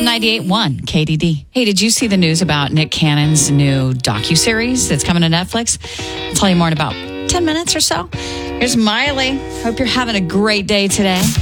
98.1 KDD. Hey, did you see the news about Nick Cannon's new docuseries that's coming to Netflix? I'll tell you more in about 10 minutes or so. Here's Miley. Hope you're having a great day today.